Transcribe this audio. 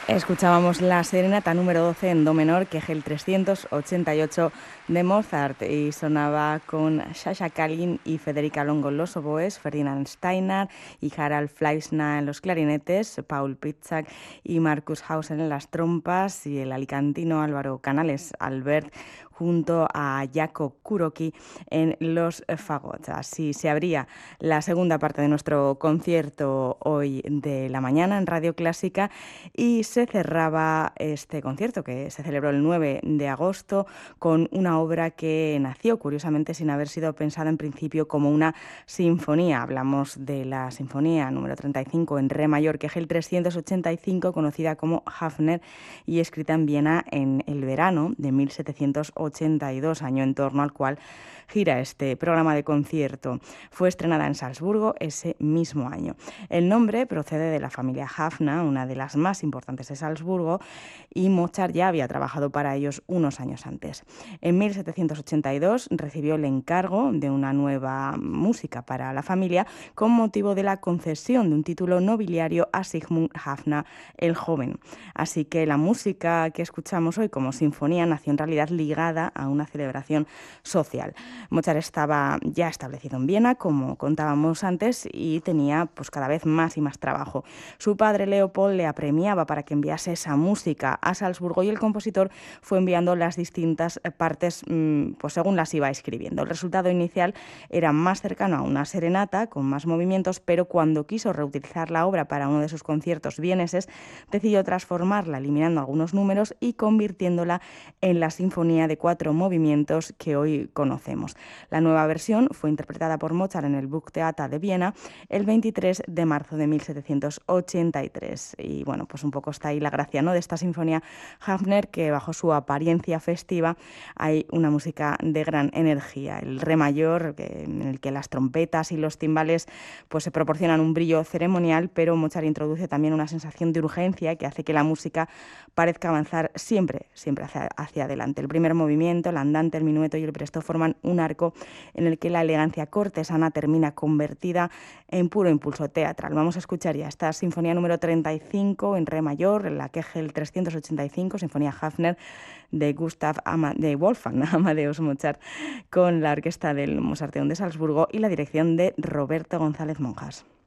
Escuchábamos la serenata número 12 en do menor, Kegel 388 de Mozart, y sonaba con Sasha Kalin y Federica Longo en los oboes, Ferdinand Steiner y Harald Fleischner en los clarinetes, Paul Pitzak y Markus Hausen en las trompas, y el alicantino Álvaro Canales Albert junto a Jaco Kuroki en los fagots. Así se abría la segunda parte de nuestro concierto hoy de la mañana en Radio Clásica, y se cerraba este concierto que se celebró el 9 de agosto con una obra que nació curiosamente sin haber sido pensada en principio como una sinfonía. Hablamos de la sinfonía número 35 en re mayor, Kegel 385, conocida como Hafner y escrita en Viena en el verano de 1782, año en torno al cual gira este programa de concierto. Fue estrenada en Salzburgo ese mismo año. El nombre procede de la familia Hafner, una de las más importantes de Salzburgo, y Mozart ya había trabajado para ellos unos años antes. En 1782 recibió el encargo de una nueva música para la familia con motivo de la concesión de un título nobiliario a Sigmund Hafner el Joven. Así que la música que escuchamos hoy como sinfonía nació en realidad ligada a una celebración social. Mozart estaba ya establecido en Viena, como contábamos antes, y tenía pues cada vez más y más trabajo. Su padre Leopold le apremiaba para que enviase esa música a Salzburgo, y el compositor fue enviando las distintas partes pues según las iba escribiendo. El resultado inicial era más cercano a una serenata con más movimientos, pero cuando quiso reutilizar la obra para uno de sus conciertos vieneses, decidió transformarla eliminando algunos números y convirtiéndola en la sinfonía de 4 movimientos que hoy conocemos. La nueva versión fue interpretada por Mozart en el Burgtheater de Viena el 23 de marzo de 1783. Y bueno, pues un poco está ahí la gracia, ¿no?, de esta sinfonía Hafner, que bajo su apariencia festiva hay una música de gran energía. El re mayor, en el que las trompetas y los timbales pues se proporcionan un brillo ceremonial, pero Mozart introduce también una sensación de urgencia que hace que la música parezca avanzar siempre hacia adelante. El primer movimiento, el andante, el minueto y el presto forman un arco en el que la elegancia cortesana termina convertida en puro impulso teatral. Vamos a escuchar ya esta sinfonía número 35 en re mayor, la Kegel 385, sinfonía Hafner de Wolfgang Amadeus Mozart, con la orquesta del Mozarteum de Salzburgo y la dirección de Roberto González Monjas.